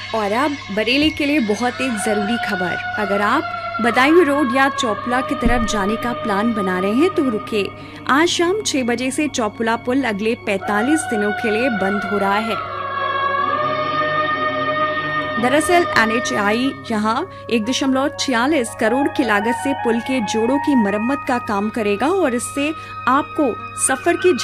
और अब बरेली के लिए बहुत एक जरूरी खबर। अगर आप बदायूं रोड या चौपुला की तरफ जाने का प्लान बना रहे हैं तो रुके। आज शाम 6 बजे से चौपुला पुल अगले 45 दिनों के लिए बंद हो रहा है। दरअसल NHAI यहां 1.46 करोड़ की लागत से पुल के जोड़ों की मरम्मत का काम करेगा और इससे आपको सफर की